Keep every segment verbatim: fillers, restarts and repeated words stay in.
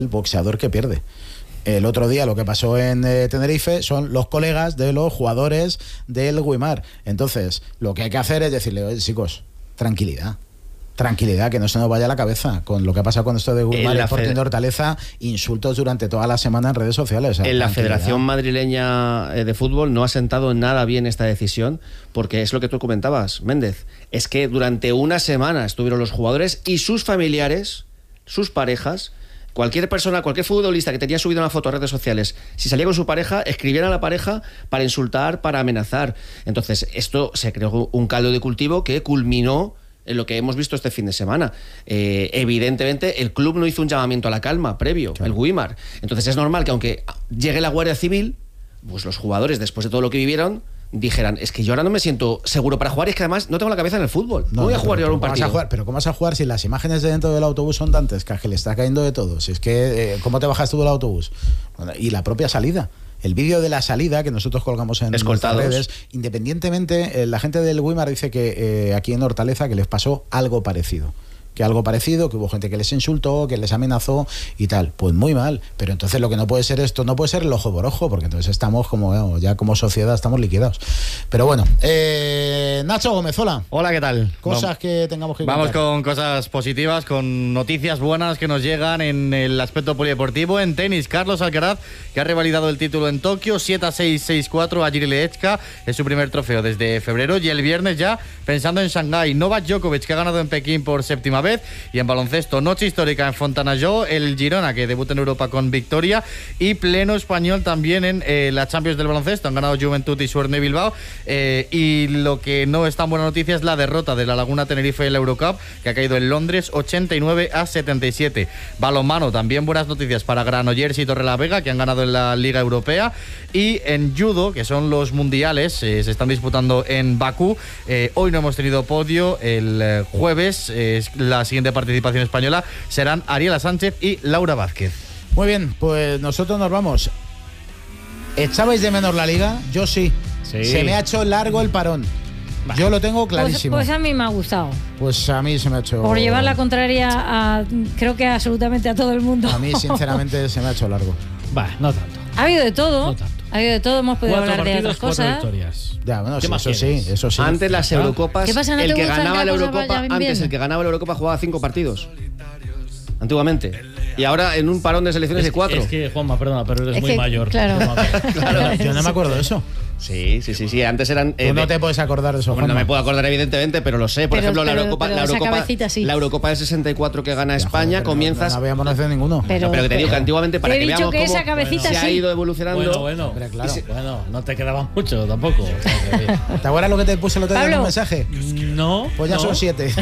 el boxeador que pierde. El otro día lo que pasó en eh, Tenerife son los colegas de los jugadores del Güímar. Entonces, lo que hay que hacer es decirle, oye, chicos, tranquilidad. Tranquilidad, que no se nos vaya la cabeza con lo que ha pasado con esto de Güímar y Sporting de Hortaleza, insultos durante toda la semana en redes sociales. En la Federación Madrileña de Fútbol no ha sentado nada bien esta decisión, porque es lo que tú comentabas, Méndez, es que durante una semana estuvieron los jugadores y sus familiares, sus parejas, cualquier persona, cualquier futbolista que tenía subido una foto a redes sociales, si salía con su pareja, escribían a la pareja para insultar, para amenazar. Entonces, esto se creó un caldo de cultivo que culminó en lo que hemos visto este fin de semana. Eh, evidentemente, el club no hizo un llamamiento a la calma previo, claro. El Güímar. Entonces es normal que aunque llegue la Guardia Civil, pues los jugadores, después de todo lo que vivieron, dijeran, es que yo ahora no me siento seguro para jugar, y es que además no tengo la cabeza en el fútbol. No, no voy a jugar yo ahora un partido. Jugar, pero ¿cómo vas a jugar si las imágenes de dentro del autobús son dantescas, que le está cayendo de todo? Si es que, eh, ¿cómo te bajas tú del autobús? Bueno, y la propia salida. El vídeo de la salida que nosotros colgamos en nuestras redes, independientemente, eh, la gente del Güímar dice que eh, aquí en Hortaleza que les pasó algo parecido. Que algo parecido, que hubo gente que les insultó, que les amenazó y tal. Pues muy mal. Pero entonces lo que no puede ser esto, no puede ser el ojo por ojo, porque entonces estamos como, bueno, ya como sociedad estamos liquidados. Pero bueno, eh, Nacho Gómez, hola. Hola, ¿qué tal? Cosas vamos, que tengamos que Vamos contar. con cosas positivas, con noticias buenas que nos llegan en el aspecto polideportivo. En tenis, Carlos Alcaraz, que ha revalidado el título en Tokio, siete a seis, seis a cuatro a Jiří Lehečka. Es su primer trofeo desde febrero. Y el viernes ya, pensando en Shanghái, Novak Djokovic, que ha ganado en Pekín por séptima vez. Y en baloncesto, noche histórica en Fontanalló, el Girona, que debuta en Europa con victoria, y pleno español también en eh, la Champions del baloncesto. Han ganado Juventud y Suerne Bilbao, eh, y lo que no es tan buena noticia es la derrota de la Laguna Tenerife en la Eurocup, que ha caído en Londres ochenta y nueve a setenta y siete. Balonmano, también buenas noticias para Granollers y Torrelavega, que han ganado en la Liga Europea. Y en judo, que son los mundiales, eh, se están disputando en Bakú. Eh, hoy no hemos tenido podio. El eh, jueves, eh, la siguiente participación española serán Ariela Sánchez y Laura Vázquez. Muy bien, pues nosotros nos vamos. ¿Echabais de menos la liga? Yo sí. sí. Se me ha hecho largo el parón. Bah. Yo lo tengo clarísimo. Pues, pues a mí me ha gustado. Pues a mí se me ha hecho... Por llevar la contraria a, creo que absolutamente a todo el mundo. A mí, sinceramente, se me ha hecho largo. Va, no tanto. Ha habido de todo. No tanto. Ha habido de todo, hemos podido Cuatro hablar de partidos, otras cosas. Cuatro victorias. Ya, bueno, ¿Qué sí, más eso quieres? sí, eso sí. Antes las Eurocopas, ¿Qué pasa? ¿No el te que gusta ganaba que la la cosa Eurocopa, vaya bien? antes el que ganaba la Eurocopa jugaba cinco partidos. Antiguamente. Y ahora en un parón de selecciones es, de cuatro. Es que, Juanma, perdona, pero eres es muy que, mayor. Claro. claro. Yo no me acuerdo de eso. Sí, sí, sí, sí. Antes eran. Eh, Tú no de, te puedes acordar de eso. Bueno, no me puedo acordar, evidentemente, pero lo sé. Por pero, ejemplo, pero, la Eurocopa, pero la Eurocopa, sí. la Eurocopa del sesenta y cuatro que gana ya, España, joder, comienzas. No, no habíamos nacido ninguno. Pero, no, pero que te digo que antiguamente, para te que he dicho veamos que cómo esa cabecita se sí. ha ido evolucionando. Bueno, bueno, hombre, claro. se, bueno, no te quedaba mucho tampoco. ¿Te acuerdas lo que te puse el otro día en un mensaje? No. Pues ya no. son siete.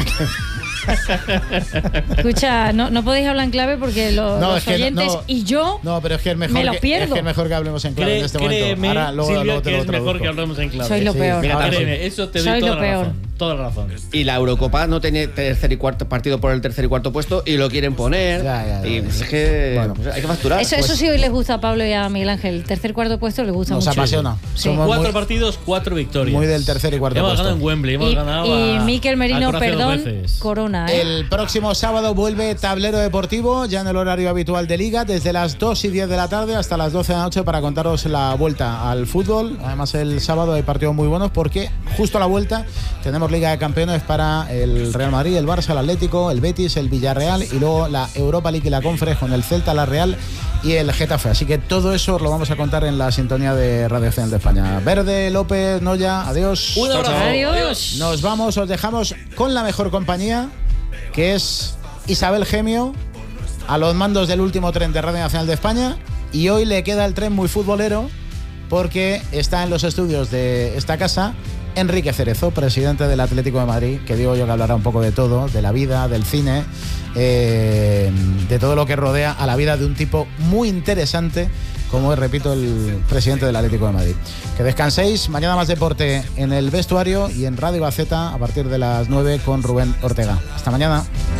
Escucha, no, no podéis hablar en clave porque lo, no, los es que oyentes no, y yo no, pero es que es mejor me lo que, pierdo. Es que es mejor que hablemos en clave Cree, en este créeme, momento. Ahora, luego, Silvia, luego te que lo es mejor traduzco. que hablemos en clave. Soy lo sí, peor. Mira, Ahora, créeme, eso te doy Soy toda lo la peor. razón. Toda la razón. Y la Eurocopa no tiene tercer y cuarto partido por el tercer y cuarto puesto y lo quieren poner. Ya, ya, ya, y ya. pues es que Bueno. pues hay que facturar. Eso, Pues, eso sí hoy les gusta a Pablo y a Miguel Ángel. El tercer cuarto puesto les gusta Nos mucho. apasiona. Sí. Somos Cuatro muy, partidos, cuatro victorias. muy del tercer y cuarto hemos puesto. ganado en Wembley, hemos Y, ganado y a, Mikel Merino, al Croacia dos perdón, veces. corona, ¿eh? El próximo sábado vuelve Tablero Deportivo, ya en el horario habitual de Liga, desde las dos y diez de la tarde hasta las doce de la noche para contaros la vuelta al fútbol. Además, el sábado hay partidos muy buenos porque justo a la vuelta tenemos Liga de Campeones para el Real Madrid, el Barça, el Atlético, el Betis, el Villarreal y luego la Europa League y la Conference con el Celta, la Real y el Getafe. Así que todo eso os lo vamos a contar en la sintonía de Radio Nacional de España. Verde, López, Noya, adiós. Un abrazo. Adiós. Nos vamos, os dejamos con la mejor compañía, que es Isabel Gemio, a los mandos del último tren de Radio Nacional de España. Y hoy le queda el tren muy futbolero porque está en los estudios de esta casa Enrique Cerezo, presidente del Atlético de Madrid, que digo yo que hablará un poco de todo, de la vida, del cine, eh, de todo lo que rodea a la vida de un tipo muy interesante, como es, repito, el presidente del Atlético de Madrid. Que descanséis, mañana más deporte en el vestuario y en Radio Gaceta a partir de las nueve con Rubén Ortega. Hasta mañana.